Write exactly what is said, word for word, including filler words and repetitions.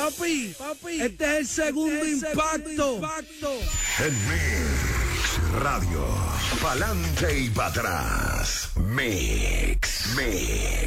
Papi, papi, este es el segundo, este es el impacto. segundo impacto. En Mix Radio, pa'lante y para atrás. Mix, Mix.